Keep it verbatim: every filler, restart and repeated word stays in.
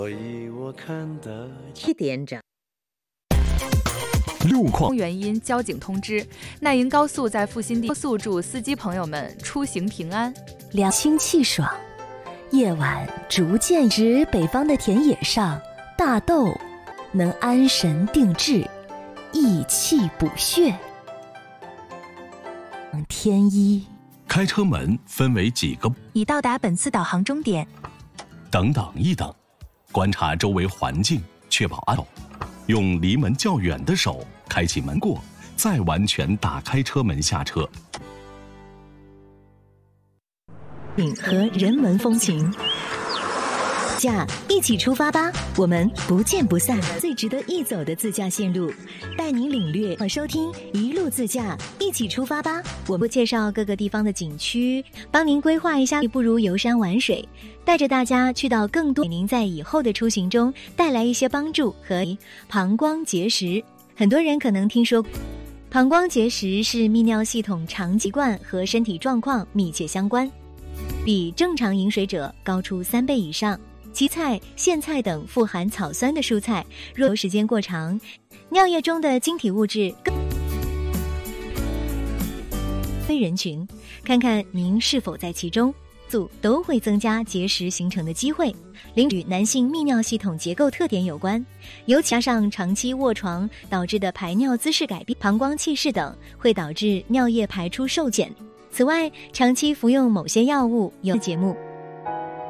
一点整。 路况原因，交警通知：奈银高速在复兴地高速，祝司机朋友们出行平安。 凉清气爽，夜晚逐渐指北方的田野上，大豆能安神定志，益气补血。天一开车门分为几个？ 已到达本次导航终点。 等等一等，观察周围环境，确保安全。用离门较远的手开启门过，再完全打开车门下车。 和人文风情，驾一起出发吧！我们不见不散。最值得一走的自驾线路，带您领略和收听一路自驾，一起出发吧！我们介绍各个地方的景区，帮您规划一下，不如游山玩水，带着大家去到更多，给您在以后的出行中带来一些帮助和膀胱结石。很多人可能听说，膀胱结石是泌尿系统长习惯和身体状况密切相关，比正常饮水者高出三倍以上。其菜、苋菜等富含草酸的蔬菜，若留时间过长，尿液中的晶体物质更非人群，看看您是否在其中，素都会增加结石形成的机会。另与男性泌尿系统结构特点有关，尤其加上长期卧床导致的排尿姿势改变、膀胱气室等，会导致尿液排出受减。此外，长期服用某些药物有节目。